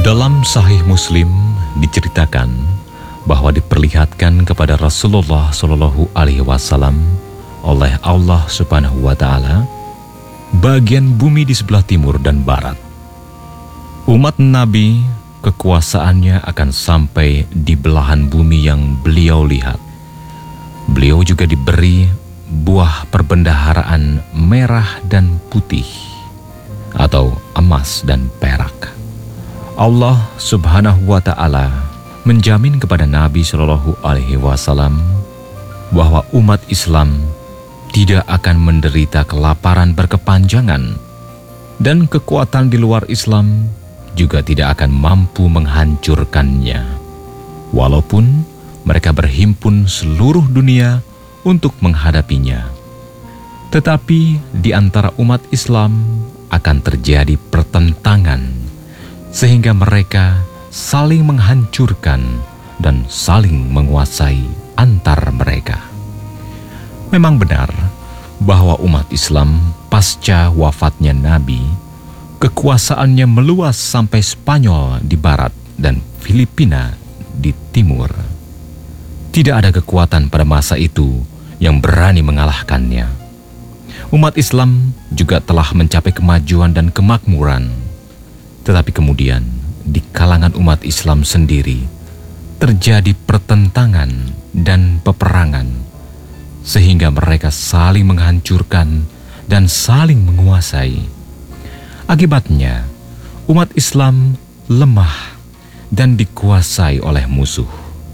Dalam Sahih Muslim diceritakan bahwa diperlihatkan kepada Rasulullah Shallallahu Alaihi Wasallam oleh Allah Subhanahu Wa Taala bagian bumi di sebelah timur dan barat. Umat Nabi kekuasaannya akan sampai di belahan bumi yang beliau lihat. Beliau juga diberi buah perbendaharaan merah dan putih atau emas dan perak. Allah Subhanahu wa Ta'ala menjamin kepada Nabi Shallallahu Alaihi Wasallam bahwa umat Islam tidak akan menderita kelaparan berkepanjangan, dan kekuatan di luar Islam juga tidak akan mampu menghancurkannya, walaupun mereka berhimpun seluruh dunia untuk menghadapinya. Tetapi di antara umat Islam akan terjadi pertentangan, sehingga mereka saling menghancurkan dan saling menguasai antar mereka. Memang benar bahwa umat Islam pasca wafatnya Nabi, kekuasaannya meluas sampai Spanyol di barat dan Filipina di timur. Tidak ada kekuatan pada masa itu yang berani mengalahkannya. Umat Islam juga telah mencapai kemajuan dan kemakmuran. Tetapi kemudian di kalangan umat Islam sendiri terjadi pertentangan dan peperangan, sehingga mereka saling menghancurkan dan saling menguasai. Akibatnya, umat Islam lemah dan dikuasai oleh musuh.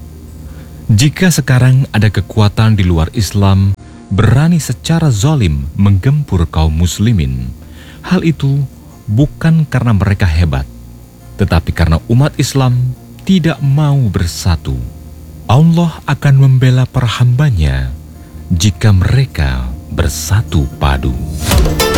Jika sekarang ada kekuatan di luar Islam berani secara zalim menggempur kaum muslimin, hal itu bukan karena mereka hebat, tetapi karena umat Islam tidak mau bersatu. Allah akan membela para hambanya jika mereka bersatu padu.